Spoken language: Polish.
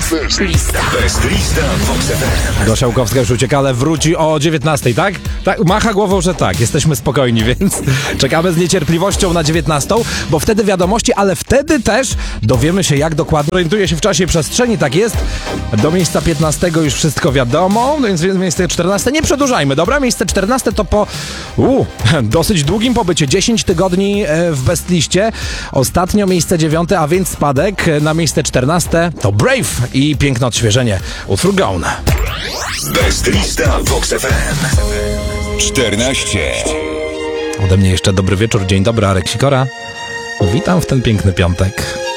Best lista Vox FM. Gosia Łukowska już ucieka, ale wróci o 19:00, tak? Tak, macha głową, że tak. Jesteśmy spokojni, więc czekamy z niecierpliwością na 19:00, bo wtedy wiadomości, ale wtedy też dowiemy się, jak dokładnie orientuje się w czasie i przestrzeni. Tak jest. Do miejsca 15 już wszystko wiadomo, więc miejsce 14 nie przedłużajmy, dobra? Miejsce 14 to po dosyć długim pobycie, 10 tygodni w Bestliście. Ostatnio miejsce 9, a więc spadek na miejsce 14 to Brave i piękne odświeżenie utwór Gone. Best lista Vox FM. 14. Ode mnie jeszcze dobry wieczór, dzień dobry, Arek Sikora. Witam w ten piękny piątek.